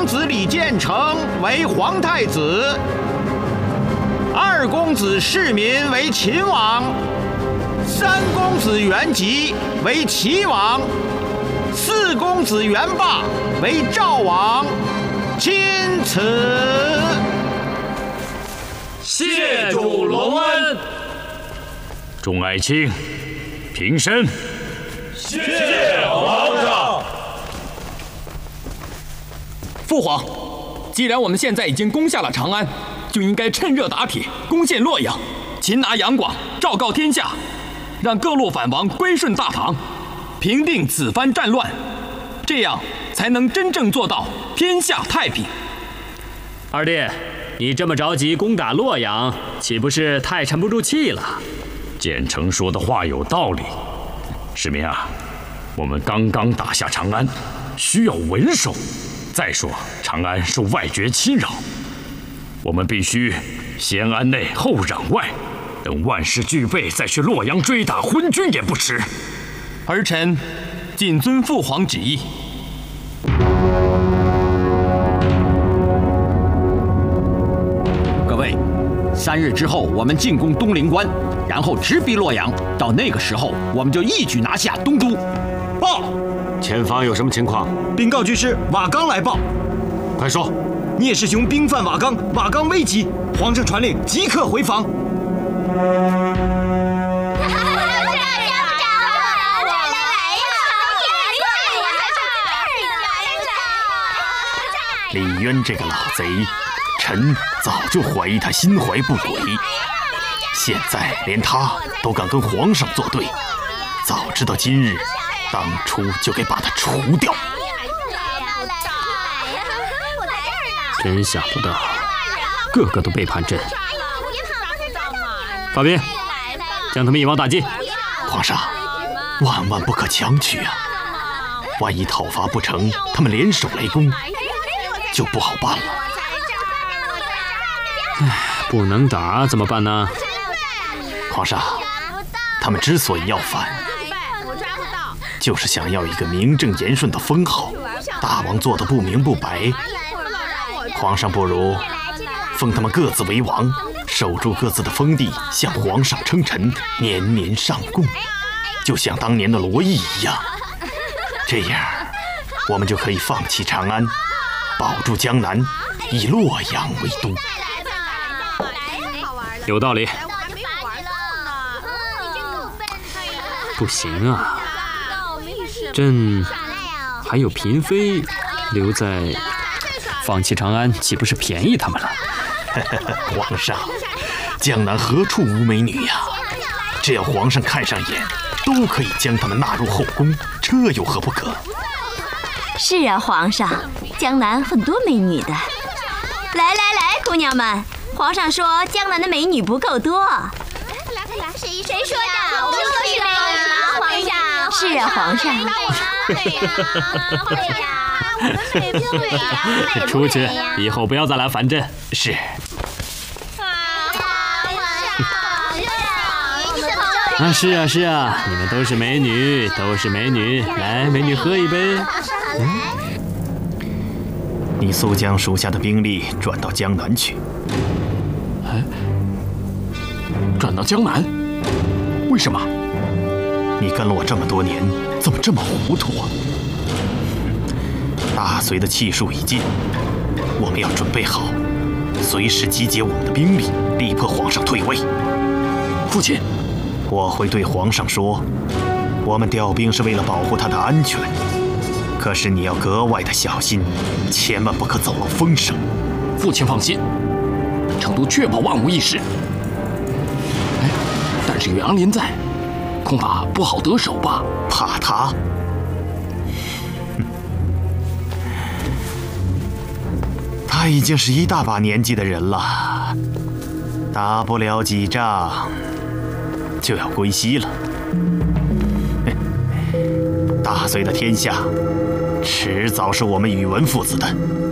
子李建成为皇太子，二公子世民为秦王，三公子元吉为齐王，四公子元霸为赵王。钦此。 谢主隆恩。 众爱卿，平身。 谢皇上。 父皇，既然我们现在已经攻下了长安，就应该趁热打铁，攻陷洛阳，擒拿杨广，昭告天下，让各路反王归顺大唐，平定此番战乱，这样才能真正做到天下太平。 二弟，你这么着急攻打洛阳，岂不是太沉不住气了？ 建成说的话有道理。世民啊，我们刚刚打下长安，需要稳守。再说长安受外绝侵扰，我们必须先安内后攘外，等万事俱备再去洛阳追打昏君也不迟。 儿臣谨遵父皇旨意。 各位，3日之后我们进攻东陵关，然后直逼洛阳。到那个时候，我们就一举拿下东都。 报，前方有什么情况？禀告军师，瓦岗来报。快说。聂师兄兵犯瓦岗，瓦岗危急，皇上传令即刻回防。 李渊这个老贼，臣早就怀疑他心怀不轨，现在连他都敢跟皇上作对，早知道今日，当初就该把他除掉。 真想不到，个个都背叛朕。发兵，将他们一网打尽。 皇上，万万不可强取啊！万一讨伐不成，他们联手来攻，就不好办了。 不能打怎么办呢？ 皇上，他们之所以要反，就是想要一个名正言顺的封号。大王做的不明不白，皇上不如封他们各自为王，守住各自的封地，向皇上称臣，年年上贡，就像当年的罗毅一样。这样，我们就可以放弃长安，保住江南，以洛阳为都。 有道理。不行啊，朕还有嫔妃留在，放弃长安岂不是便宜他们了？ 皇上，江南何处无美女呀？只要皇上看上眼，都可以将他们纳入后宫，这有何不可？ 是啊，皇上，江南很多美女的。来，姑娘们，皇上说江南的美女不够多。 谁说的？我们说是美女，皇上。 是啊，皇上。 出去，以后不要再来烦朕。 是。 啊，是啊，你们都是美女，来，美女喝一杯。 你速将属下的兵力转到江南去。 转到江南？为什么？ 你跟了我这么多年，怎么这么糊涂啊？大隋的气数已尽，我们要准备好，随时集结我们的兵力，力迫皇上退位。 父亲， 我会对皇上说，我们调兵是为了保护他的安全，可是你要格外的小心，千万不可走漏风声。 父亲放心，成都确保万无一失。但是杨林在，恐怕不好得手吧？ 怕他？他已经是一大把年纪的人了，打不了几仗就要归西了。大隋的天下，迟早是我们宇文父子的。